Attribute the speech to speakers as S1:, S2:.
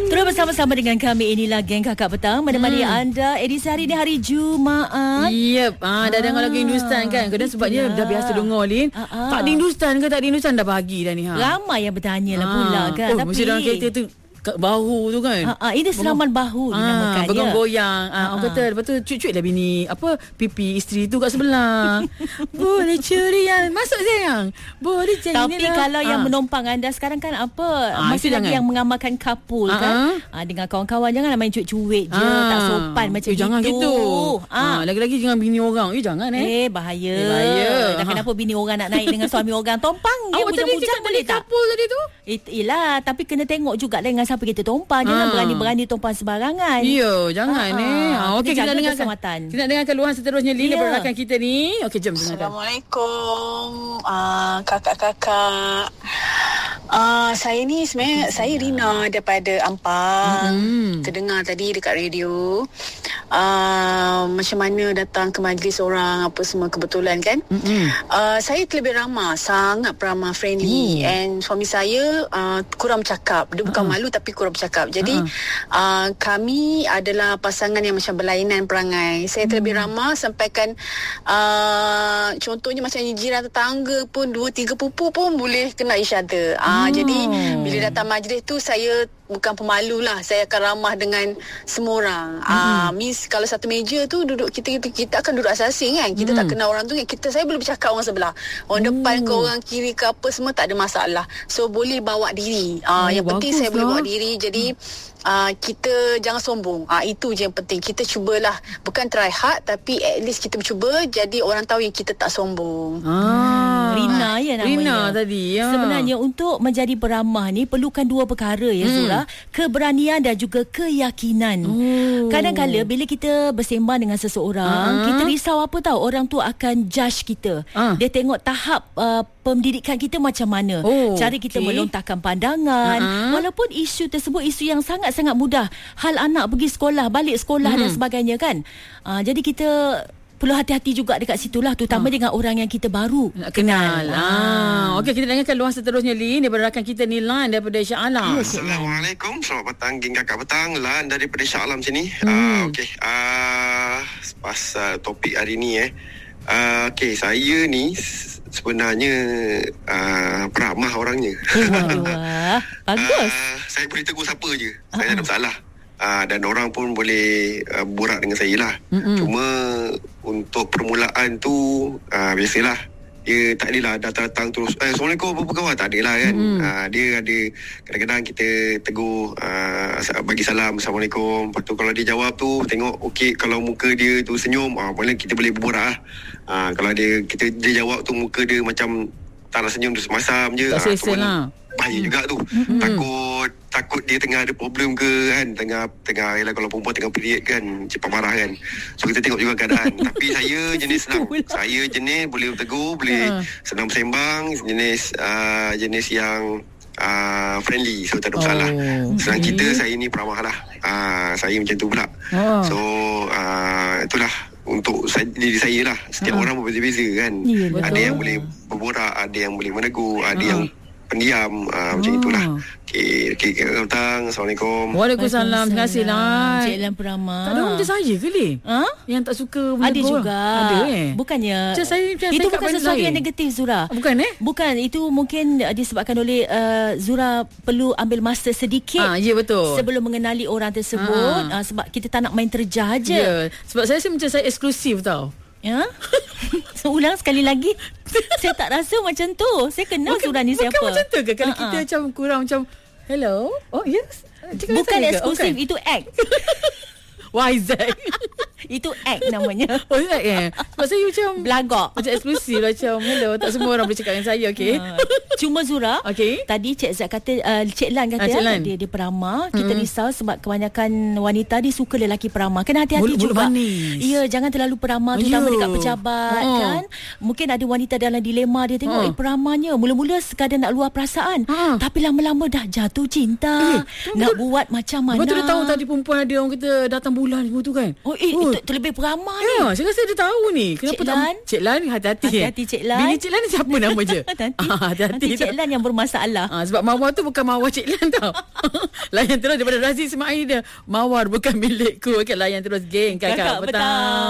S1: Terus bersama-sama dengan kami, inilah Geng Kakak Petang menemani anda edisi hari ni, hari Jumaat.
S2: Yep. Dah dengar lagu Hindustan kan? Kadang sebabnya dah biasa dengar Lin. Tak ada Hindustan ke tak ada Hindustan dah bagi dah ni.
S1: Ramai yang bertanya lah pula kan.
S2: Tapi mesti dalam kereta tu bahu tu kan.
S1: Ini selaman bahu dinamakannya.
S2: Bergoyang-goyang. Orang kata lepas tu cuit-cuit lah bini pipi isteri tu kat sebelah. Boleh curian. Masuk sayang. Boleh jangan.
S1: Tapi kalau yang menompang anda sekarang kan masih lagi yang mengamalkan couple kan. Dengan kawan-kawan janganlah main cuit-cuit je. Tak sopan macam itu.
S2: Jangan gitu. Lagi-lagi jangan bini orang. Jangan
S1: bahaya.
S2: Bahaya.
S1: Kenapa bini orang nak naik dengan suami orang tompang? Dia bujang-bujang boleh tak?
S2: Couple tadi tu.
S1: Yelah, tapi kena tengok juga dengan siapa kita tumpang. Jangan berani-berani tumpang sebarangan.
S2: Ya, jangan Okey, kita nak dengarkan keluhan seterusnya Lin daripada rakan kita ni. Okey, jom dengarkan.
S3: Assalamualaikum kakak-kakak. Saya ni sebenarnya saya Rina daripada Ampang. Terdengar tadi dekat radio macam mana datang ke majlis orang apa semua, kebetulan kan. Saya terlebih ramah, sangat ramah, friendly. And suami saya kurang bercakap. Dia bukan malu tapi kurang bercakap. Jadi kami adalah pasangan yang macam berlainan perangai. Saya terlebih ramah, sampaikan contohnya macam jiran tetangga pun 2-3 pupu pun boleh kena each other. Jadi bila datang majlis tu saya bukan pemalu lah. Saya akan ramah dengan semua orang. Means kalau satu meja tu duduk kita akan duduk asing kan. Kita tak kenal orang tu kan. Saya boleh bercakap orang sebelah. Orang depan ke orang kiri ke apa semua tak ada masalah. So boleh bawa diri. Yang penting saya boleh bawa diri. Jadi kita jangan sombong. Itu je yang penting. Kita cubalah, bukan try hard tapi at least kita cuba jadi orang tahu yang kita tak sombong.
S1: Rina ya namanya.
S2: Rina tadi
S1: Sebenarnya untuk menjadi beramah ni perlukan dua perkara ya Zura. Keberanian dan juga keyakinan. Kadang-kadang bila kita bersembang dengan seseorang, kita risau apa tahu, orang tu akan judge kita. Dia tengok tahap pendidikan kita macam mana, cara kita melontarkan pandangan. Walaupun isu tersebut isu yang sangat-sangat mudah, hal anak pergi sekolah, balik sekolah dan sebagainya kan. Jadi kita perlu hati-hati juga dekat situlah, terutama dengan orang yang kita baru kenal.
S2: Okey, kita dengarkan luahan seterusnya Lin daripada rakan kita ni, Lan daripada Shah Alam.
S4: Assalamualaikum, selamat petang Geng Kakak Petang, Lan daripada Shah Alam sini. Okey, pasal topik hari ni okey, saya ni sebenarnya peramah orangnya.
S1: Bagus.
S4: Saya boleh tegur siapa je. Saya tak ada masalah. Dan orang pun boleh borak dengan saya lah. Cuma untuk permulaan tu biasalah, dia tak adalah datang terus Assalamualaikum apa kawan, tak adalah kan. Dia ada kadang-kadang kita tegur, bagi salam Assalamualaikum, lepas tu kalau dia jawab tu tengok okey, kalau muka dia tu senyum, kita boleh berborak lah. Kalau dia jawab tu muka dia macam tak nak senyum, tu semasam je,
S2: tak selesa lah,
S4: bahaya juga tu. Takut dia tengah ada problem ke kan, tengah yalah, kalau perempuan tengah period kan cepat marah kan. So kita tengok juga keadaan. Tapi saya jenis senang. Saya jenis boleh bertegur, boleh senang bersembang, jenis yang friendly. So tak ada masalah. Senang kita, saya ni peramah lah. Saya macam tu pula. So itulah untuk diri saya lah. Setiap orang berbeza-beza kan. Ada yang boleh berborak, ada yang boleh menegur, ada yang pendiam, macam itulah. Okey, petang. Assalamualaikum.
S2: Waalaikumsalam. Terima kasih Lan.
S1: Cik Lan peramah.
S2: Tak ada orang macam saya ke Lin? Yang tak suka menegur?
S1: Ada juga.
S2: Ada
S1: Bukannya
S2: saya
S1: itu bukan sesuatu yang negatif Zura.
S2: Bukan
S1: Bukan, itu mungkin disebabkan oleh Zura perlu ambil masa sedikit.
S2: Ya betul.
S1: Sebelum mengenali orang tersebut. Sebab kita tak nak main terjah je.
S2: Ya. Sebab saya macam saya eksklusif tau.
S1: So, ulang sekali lagi. Saya tak rasa macam tu. Saya kenal Zura ni siapa.
S2: Bukan macam tu ke? Kalau kita macam kurang macam hello. Oh yes.
S1: Bukan eksklusif, itu act.
S2: YZ.
S1: Itu act namanya.
S2: Oh act Sebab saya macam
S1: belagak,
S2: macam eksklusif macam hello, tak semua orang boleh cakap dengan saya. Okey.
S1: Cuma Zura, tadi Cik Zat kata, Cik Lan kata dia peramah. Kita risau sebab kebanyakan wanita dia suka lelaki peramah. Kena hati-hati juga. Ya, jangan terlalu peramah, terutama dekat pejabat kan. Mungkin ada wanita dalam dilema, dia tengok peramahnya mula-mula sekadar nak luah perasaan, tapi lama-lama dah jatuh cinta. Nak buat macam mana.
S2: Betul, dah tahu tadi perempuan ada orang kata datang bulan tu kan.
S1: Itu terlebih peramah ni.
S2: Ya, saya rasa dia tahu ni. Kenapa
S1: Cik Lan?
S2: Cik Lan, hati-hati.
S1: Hati-hati Cik Lan.
S2: Bini Cik Lan ni siapa nama je?
S1: Nanti Cik Lan yang bermasalah.
S2: Sebab Mawar tu bukan Mawar Cik Lan tau. Layan terus daripada Razi Ismail dia. Mawar bukan milikku. Okay, layan terus geng kakak petang.